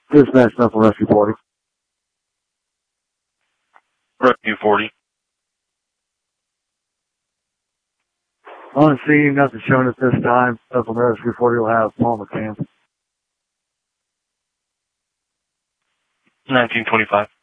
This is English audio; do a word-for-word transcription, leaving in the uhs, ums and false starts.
Dispatch, Bethel Rescue forty. Rescue forty. On scene, nothing shown at this time. Bethel Rescue forty will have small McCann. nineteen twenty-five.